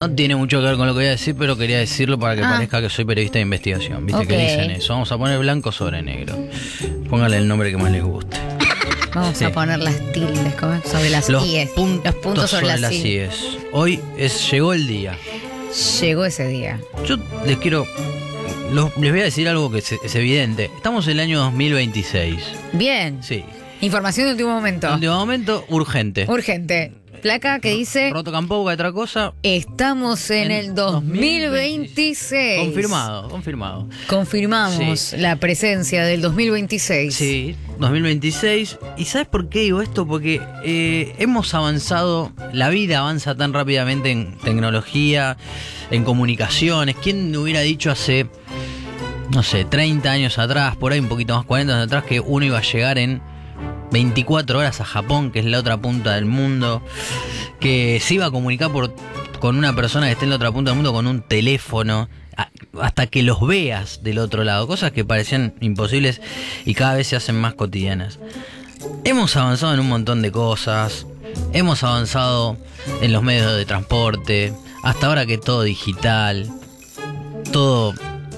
No tiene mucho que ver con lo que voy a decir, pero quería decirlo para que parezca que soy periodista de investigación. ¿Viste que dicen eso? Vamos a poner blanco sobre negro. Póngale el nombre que más les guste. Vamos a poner las tildes sobre las IES. Los puntos sobre las IES. Hoy llegó el día. Llegó ese día. Yo les voy a decir algo que es evidente. Estamos en el año 2026. Bien. Sí. Información de último momento. Último momento, urgente. Urgente. Placa que dice... Roto Campo, otra cosa. Estamos en el 2026. Confirmado. Confirmamos la presencia del 2026. Sí, 2026. ¿Y sabes por qué digo esto? Porque hemos avanzado, la vida avanza tan rápidamente en tecnología, en comunicaciones. ¿Quién hubiera dicho hace, no sé, 30 años atrás, por ahí un poquito más, 40 años atrás, que uno iba a llegar en 24 horas a Japón, que es la otra punta del mundo, que se iba a comunicar con una persona que esté en la otra punta del mundo con un teléfono, hasta que los veas del otro lado? Cosas que parecían imposibles y cada vez se hacen más cotidianas. Hemos avanzado en un montón de cosas, hemos avanzado en los medios de transporte, hasta ahora que todo digital, todo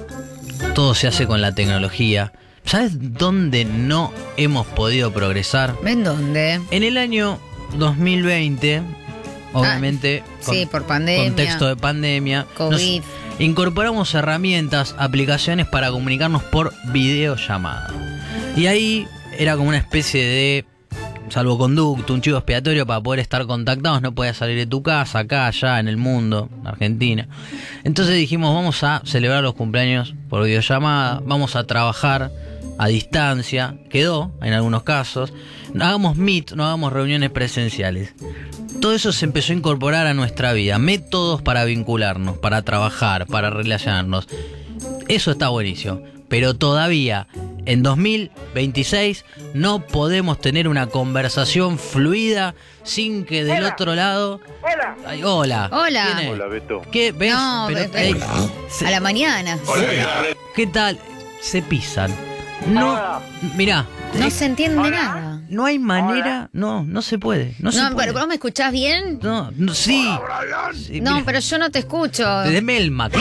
se hace con la tecnología. ¿Sabes dónde no hemos podido progresar? ¿En dónde? En el año 2020, obviamente, por pandemia, contexto de pandemia, COVID. Incorporamos herramientas, aplicaciones para comunicarnos por videollamada. Y ahí era como una especie de salvoconducto, un chivo expiatorio para poder estar contactados. No podías salir de tu casa, acá, allá, en el mundo, en Argentina. Entonces dijimos, vamos a celebrar los cumpleaños por videollamada, vamos a trabajar a distancia, quedó en algunos casos, no hagamos Meet, no hagamos reuniones presenciales. Todo eso se empezó a incorporar a nuestra vida, métodos para vincularnos, para trabajar, para relacionarnos. Eso está buenísimo, pero todavía en 2026 no podemos tener una conversación fluida sin que del otro lado... Hola. Ay, hola. Hola. Hola, Beto. ¿Qué ves? No, a la mañana. ¿Qué tal? Se pisan. No, mirá. No se entiende nada. No hay manera, no se puede. No se puede. Pero ¿vos me escuchás bien? No, sí. Sí, No, mira. pero yo no te escucho. De Melmac.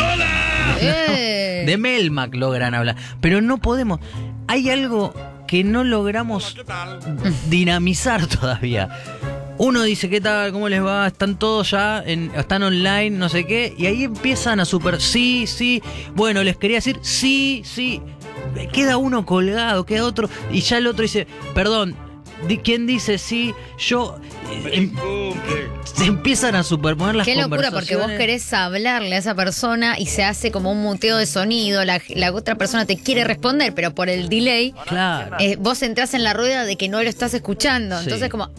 De Melmac logran hablar. Pero no podemos. Hay algo que no logramos dinamizar todavía. Uno dice, ¿qué tal? ¿Cómo les va? Están todos ya, están online, no sé qué. Y ahí empiezan a sí. Bueno, les quería decir, sí. Queda uno colgado, queda otro. Y ya el otro dice, perdón, ¿quién dice sí? Yo... se empiezan a superponer las conversaciones. Qué locura, porque vos querés hablarle a esa persona y se hace como un muteo de sonido. La otra persona te quiere responder, pero por el delay, claro. Vos entrás en la rueda de que no lo estás escuchando. Sí. Entonces como...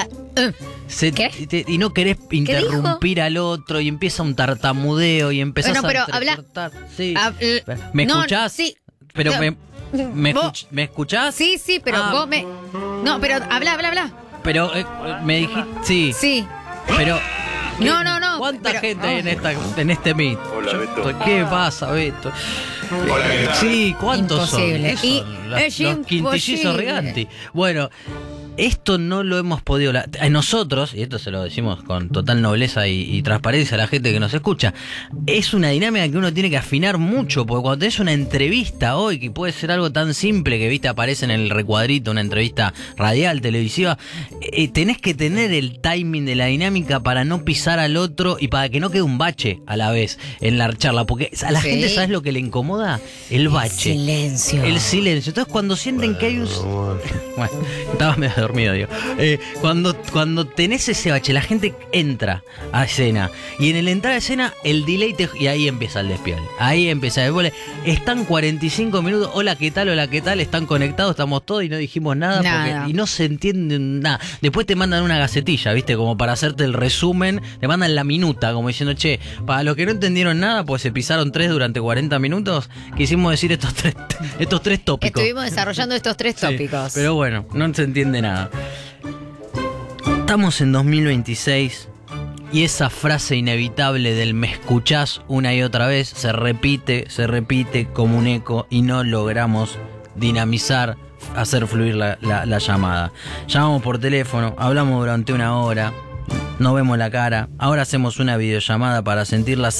¿Qué? Y no querés interrumpir al otro y empieza un tartamudeo y empezás a entrecortar. Sí. ¿Me escuchás? Sí. Pero ¿me escuchás? Sí, pero vos me... No, pero habla. Pero me dijiste... Sí. Sí. Pero... No. ¿Cuánta gente hay en este Meet? Hola, Beto. ¿Qué pasa, Beto? Hola, Sí, ¿cuántos imposible. son? Es Los quintillizos Riganti. Bueno... Esto no lo hemos podido... Nosotros, y esto se lo decimos con total nobleza y transparencia a la gente que nos escucha, es una dinámica que uno tiene que afinar mucho, porque cuando tenés una entrevista hoy, que puede ser algo tan simple que viste aparece en el recuadrito, una entrevista radial, televisiva, tenés que tener el timing de la dinámica para no pisar al otro y para que no quede un bache a la vez en la charla, porque a la gente, ¿sabes lo que le incomoda? El bache. El silencio. Entonces cuando sienten que hay un... Bueno, estaba medio dormido, digo. Cuando tenés ese bache, la gente entra a escena. Y en el entrar a escena, el delay y ahí empieza el despiole. Ahí empieza el vole. Están 45 minutos. Hola, ¿qué tal? Están conectados, estamos todos y no dijimos nada. Y no se entiende nada. Después te mandan una gacetilla, ¿viste? Como para hacerte el resumen. Te mandan la minuta, como diciendo, che, para los que no entendieron nada, pues se pisaron 3 durante 40 minutos. Quisimos decir estos tres tópicos. Estuvimos desarrollando estos 3 tópicos. Pero bueno, no se entiende nada. Estamos en 2026 y esa frase inevitable del me escuchás una y otra vez se repite como un eco y no logramos dinamizar, hacer fluir la llamada. Llamamos por teléfono, hablamos durante 1 hora, no vemos la cara, ahora hacemos una videollamada para sentir la